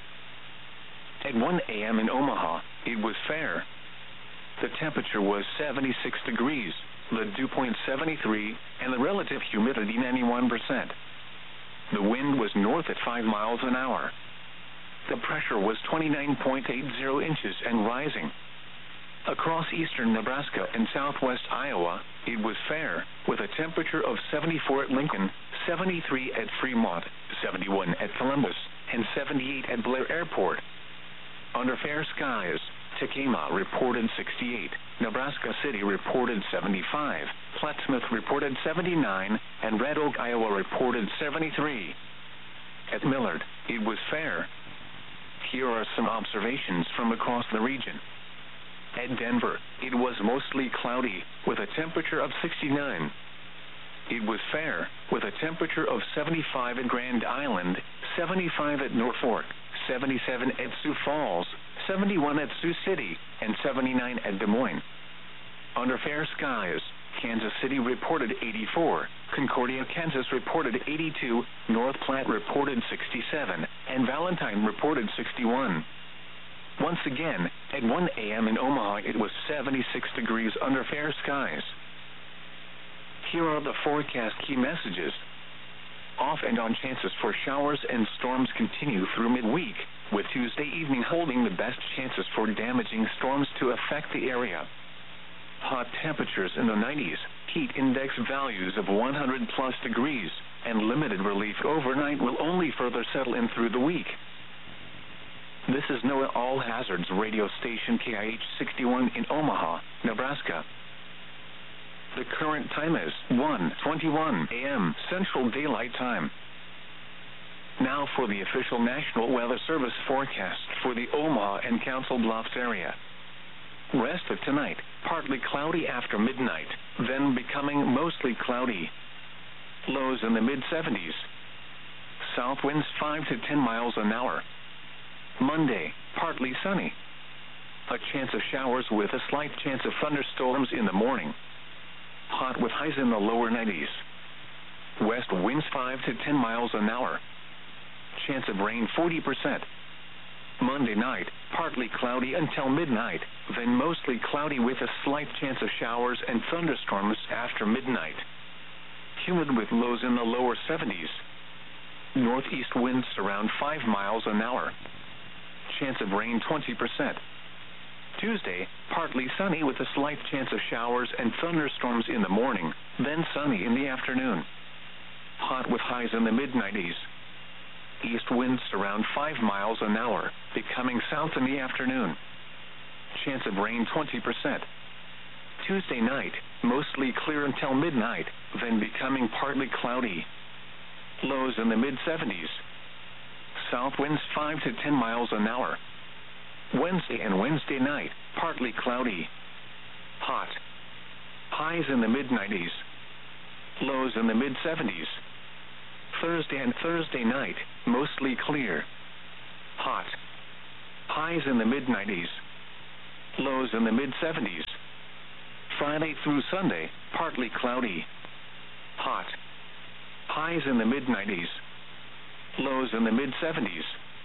At one a m in Omaha, it was fair. The temperature was seventy-six degrees, the dew point seventy-three, and the relative humidity ninety-one percent. The wind was north at five miles an hour. The pressure was twenty-nine point eight zero inches and rising. Across eastern Nebraska and southwest Iowa, it was fair, with a temperature of seventy-four at Lincoln, seventy-three at Fremont, seventy-one at Columbus, and seventy-eight at Blair Airport. Under fair skies, Tekamah reported sixty-eight, Nebraska City reported seventy-five, Plattsmouth reported seventy-nine, and Red Oak, Iowa reported seventy-three. At Millard, it was fair. Here are some observations from across the region. At Denver, it was mostly cloudy, with a temperature of sixty-nine. It was fair, with a temperature of seventy-five at Grand Island, seventy-five at Norfolk, seventy-seven at Sioux Falls, seventy-one at Sioux City, and seventy-nine at Des Moines. Under fair skies, Kansas City reported eighty-four, Concordia, Kansas reported eighty-two, North Platte reported sixty-seven, and Valentine reported sixty-one. Once again, at one a m in Omaha, it was seventy-six degrees under fair skies. Here are the forecast key messages. Off and on chances for showers and storms continue through midweek, with Tuesday evening holding the best chances for damaging storms to affect the area. Hot temperatures in the nineties, heat index values of one hundred plus degrees, and limited relief overnight will only further settle in through the week. This is NOAA All Hazards radio station K I H sixty-one in Omaha, Nebraska. The current time is one twenty-one a m Central Daylight Time. Now for the official National Weather Service forecast for the Omaha and Council Bluffs area. Rest of tonight, partly cloudy after midnight, then becoming mostly cloudy. Lows in the mid seventies. South winds five to ten miles an hour. Monday, partly sunny. A chance of showers with a slight chance of thunderstorms in the morning. Hot with highs in the lower nineties. West winds five to ten miles an hour. Chance of rain forty percent. Monday night, partly cloudy until midnight, then mostly cloudy with a slight chance of showers and thunderstorms after midnight. Humid with lows in the lower seventies. Northeast winds around five miles an hour. Chance of rain twenty percent. Tuesday, partly sunny with a slight chance of showers and thunderstorms in the morning, then sunny in the afternoon. Hot with highs in the mid nineties. East winds around five miles an hour, becoming south in the afternoon. Chance of rain twenty percent. Tuesday night, mostly clear until midnight, then becoming partly cloudy. Lows in the mid seventies. South winds five to ten miles an hour. Wednesday and Wednesday night, partly cloudy. Hot. Highs in the mid nineties. Lows in the mid seventies. Thursday and Thursday night, mostly clear. Hot. Highs in the mid nineties. Lows in the mid seventies. Friday through Sunday, partly cloudy. Hot. Highs in the mid nineties. Lows in the mid seventies.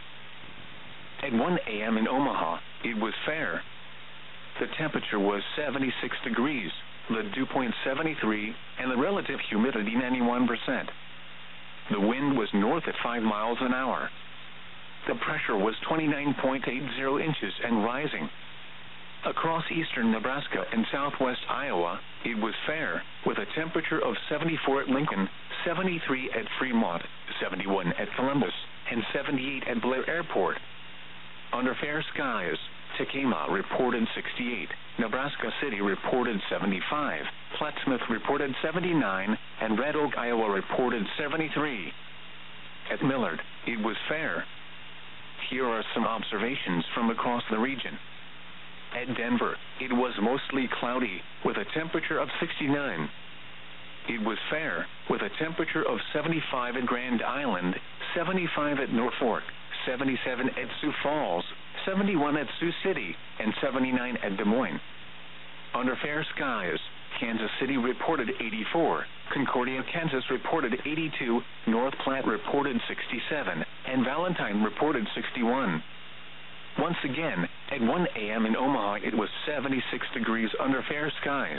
At one A M in Omaha, it was fair. The temperature was seventy-six degrees, the dew point seventy-three, and the relative humidity ninety-one percent. The wind was north at five miles an hour. The pressure was twenty-nine point eight zero inches and rising. Across eastern Nebraska and southwest Iowa, it was fair, with a temperature of seventy-four at Lincoln, seventy-three at Fremont, seventy-one at Columbus, and seventy-eight at Blair Airport. Under fair skies, Tekamah reported sixty-eight, Nebraska City reported seventy-five, Plattsmouth reported seventy-nine, and Red Oak, Iowa reported seventy-three. At Millard, it was fair. Here are some observations from across the region. At Denver, it was mostly cloudy, with a temperature of sixty-nine. It was fair, with a temperature of seventy-five at Grand Island, seventy-five at Norfolk, seventy-seven at Sioux Falls, seventy-one at Sioux City, and seventy-nine at Des Moines. Under fair skies, Kansas City reported eighty-four, Concordia, Kansas reported eighty-two, North Platte reported sixty-seven, and Valentine reported sixty-one. Once again, at one A M in Omaha, it was seventy-six degrees under fair skies.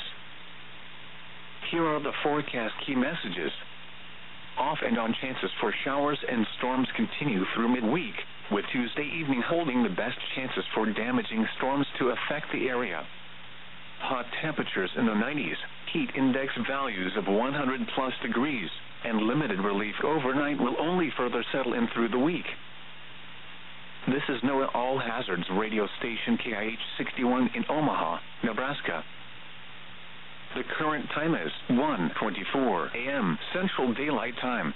Here are the forecast key messages. Off and on chances for showers and storms continue through midweek, with Tuesday evening holding the best chances for damaging storms to affect the area. Hot temperatures in the nineties, heat index values of one hundred plus degrees, and limited relief overnight will only further settle in through the week. This is NOAA All Hazards radio station K I H sixty-one in Omaha, Nebraska. The current time is one twenty-four A M Central Daylight Time.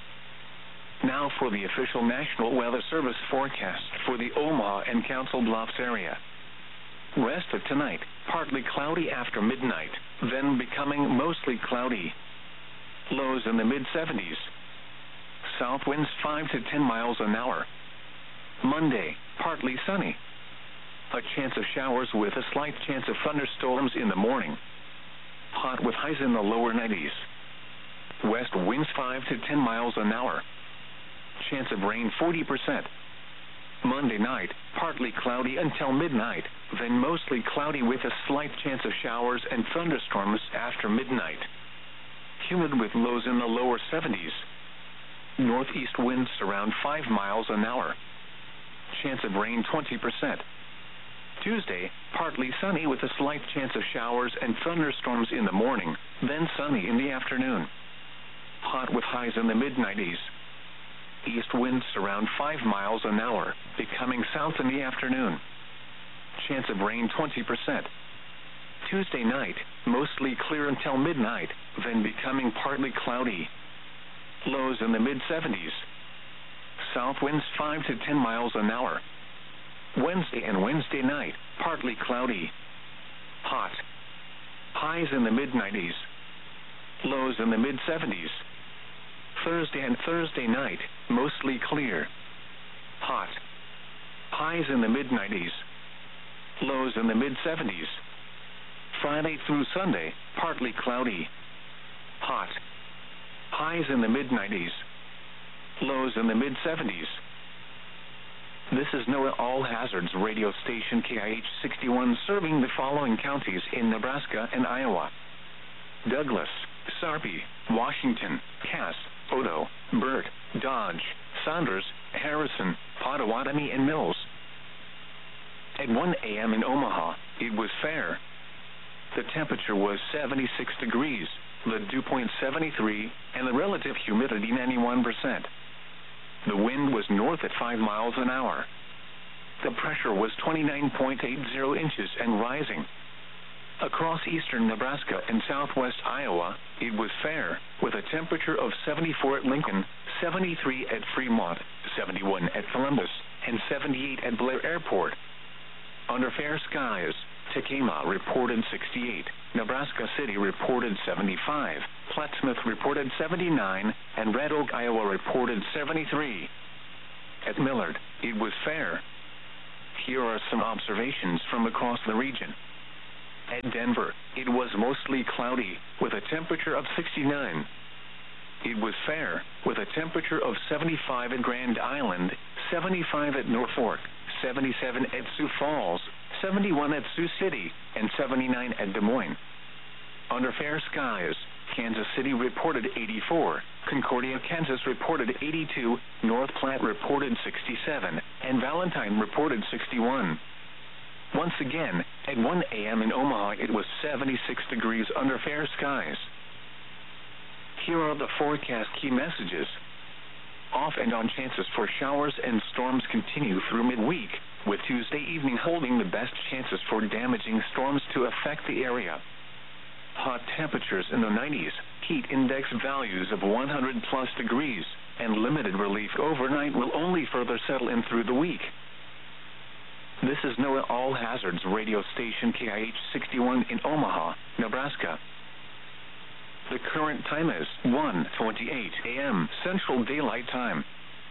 Now for the official National Weather Service forecast for the Omaha and Council Bluffs area. Rest of tonight, partly cloudy after midnight, then becoming mostly cloudy. Lows in the mid seventies. South winds five to ten miles an hour. Monday, partly sunny. A chance of showers with a slight chance of thunderstorms in the morning. Hot with highs in the lower nineties. West winds five to ten miles an hour. Chance of rain forty percent. Monday night, partly cloudy until midnight, then mostly cloudy with a slight chance of showers and thunderstorms after midnight. Humid with lows in the lower seventies. Northeast winds around five miles an hour. Chance of rain twenty percent. Tuesday, partly sunny with a slight chance of showers and thunderstorms in the morning, then sunny in the afternoon. Hot with highs in the mid nineties. East winds around five miles an hour, becoming south in the afternoon. Chance of rain twenty percent. Tuesday night, mostly clear until midnight, then becoming partly cloudy. Lows in the mid seventies. South winds five to ten miles an hour. Wednesday and Wednesday night, partly cloudy. Hot. Highs in the mid nineties. Lows in the mid seventies. Thursday and Thursday night, mostly clear. Hot. Highs in the mid nineties. Lows in the mid seventies. Friday through Sunday, partly cloudy. Hot. Highs in the mid nineties. Lows in the mid seventies. This is NOAA All Hazards radio station K I H sixty-one serving the following counties in Nebraska and Iowa: Douglas, Sarpy, Washington, Cass, Odo, Burt, Dodge, Saunders, Harrison, Pottawatomie, and Mills. At one A M in Omaha, it was fair. The temperature was seventy-six degrees, the dew point seventy-three, and the relative humidity ninety-one percent. The wind was north at five miles an hour. The pressure was twenty-nine point eight zero inches and rising. Across eastern Nebraska and southwest Iowa, it was fair, with a temperature of seventy-four at Lincoln, seventy-three at Fremont, seventy-one at Columbus, and seventy-eight at Blair Airport. Under fair skies, Tacoma reported sixty-eight, Nebraska City reported seventy-five, Plattsmouth reported seventy-nine, and Red Oak, Iowa reported seventy-three. At Millard, it was fair. Here are some observations from across the region. At Denver, it was mostly cloudy, with a temperature of sixty-nine. It was fair, with a temperature of seventy-five at Grand Island, seventy-five at Norfolk, seventy-seven at Sioux Falls, seventy-one at Sioux City, and seventy-nine at Des Moines. Under fair skies, Kansas City reported eighty-four, Concordia, Kansas reported eighty-two, North Platte reported sixty-seven, and Valentine reported sixty-one. Once again, at one a m in Omaha, it was seventy-six degrees under fair skies. Here are the forecast key messages. Off and on chances for showers and storms continue through midweek, with Tuesday evening holding the best chances for damaging storms to affect the area. Hot temperatures in the nineties, heat index values of one hundred plus degrees, and limited relief overnight will only further settle in through the week. This is NOAA All Hazards radio station K I H sixty-one in Omaha, Nebraska. The current time is one twenty-eight a m Central Daylight Time.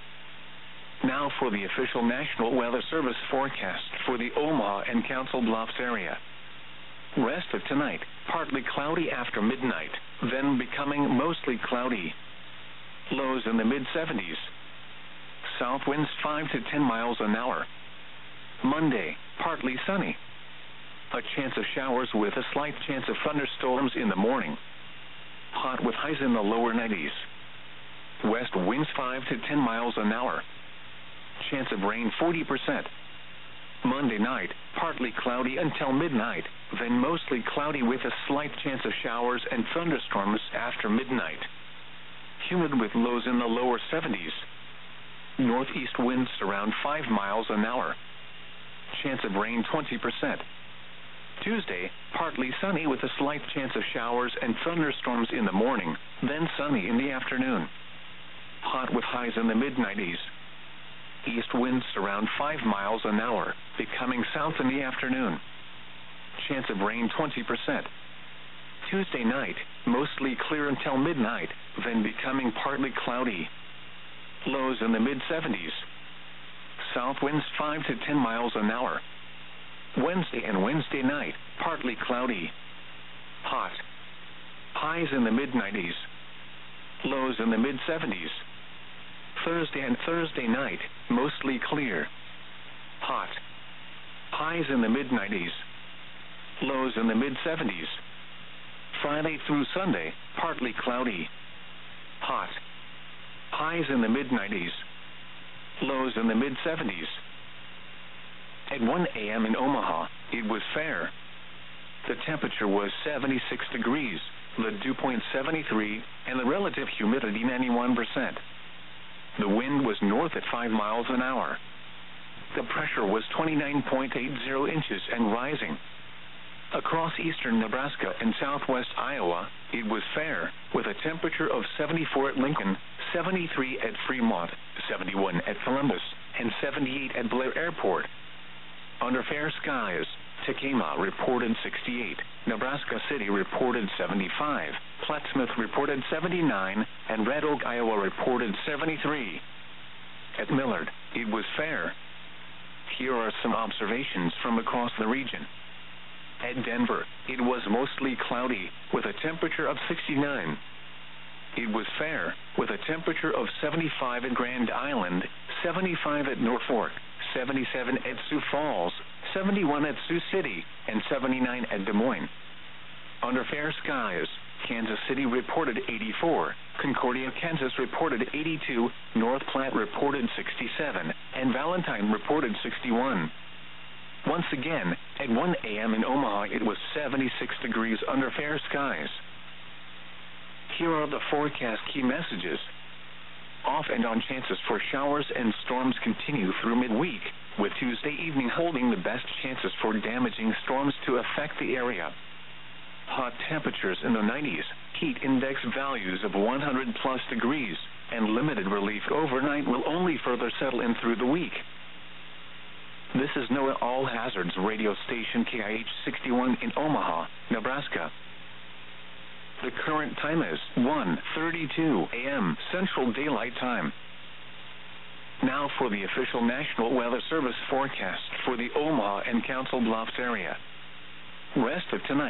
Now for the official National Weather Service forecast for the Omaha and Council Bluffs area. Rest of tonight, partly cloudy after midnight, then becoming mostly cloudy. Lows in the mid seventies. South winds five to ten miles an hour. Monday, partly sunny. A chance of showers with a slight chance of thunderstorms in the morning. Hot with highs in the lower nineties. West winds five to ten miles an hour. Chance of rain forty percent. Monday night, partly cloudy until midnight, then mostly cloudy with a slight chance of showers and thunderstorms after midnight. Humid with lows in the lower seventies. Northeast winds around five miles an hour. Chance of rain twenty percent. Tuesday, partly sunny with a slight chance of showers and thunderstorms in the morning, then sunny in the afternoon. Hot with highs in the mid nineties. East winds around five miles an hour, becoming south in the afternoon. Chance of rain twenty percent. Tuesday night, mostly clear until midnight, then becoming partly cloudy. Lows in the mid seventies. South winds five to ten miles an hour. Wednesday and Wednesday night, partly cloudy. Hot. Highs in the mid nineties. Lows in the mid seventies. Thursday and Thursday night, mostly clear. Hot. Highs in the mid nineties. Lows in the mid seventies. Friday through Sunday, partly cloudy. Hot. Highs in the mid nineties. Lows in the mid seventies. At one a m in Omaha, it was fair. The temperature was seventy-six degrees, the dew point seventy-three, and the relative humidity ninety-one percent. The wind was north at five miles an hour. The pressure was twenty-nine point eight zero inches and rising. Across eastern Nebraska and southwest Iowa, it was fair, with a temperature of seventy-four at Lincoln, seventy-three at Fremont, seventy-one at Columbus, and seventy-eight at Blair Airport. Under fair skies, Tacoma reported sixty-eight, Nebraska City reported seventy-five, Plattsmouth reported seventy-nine, and Red Oak, Iowa reported seventy-three. At Millard, it was fair. Here are some observations from across the region. At Denver, it was mostly cloudy, with a temperature of sixty-nine. It was fair, with a temperature of seventy-five at Grand Island, seventy-five at Norfolk, seventy-seven at Sioux Falls, seventy-one at Sioux City, and seventy-nine at Des Moines. Under fair skies, Kansas City reported eighty-four, Concordia, Kansas reported eighty-two, North Platte reported sixty-seven, and Valentine reported sixty-one. Once again, at one a m in Omaha, it was seventy-six degrees under fair skies. Here are the forecast key messages. Off and on chances for showers and storms continue through midweek, with Tuesday evening holding the best chances for damaging storms to affect the area. Hot temperatures in the nineties, heat index values of one hundred plus degrees, and limited relief overnight will only further settle in through the week. This is NOAA All Hazards radio station K I H sixty-one in Omaha, Nebraska. The current time is one thirty-two a m Central Daylight Time. Now for the official National Weather Service forecast for the Omaha and Council Bluffs area. Rest of tonight.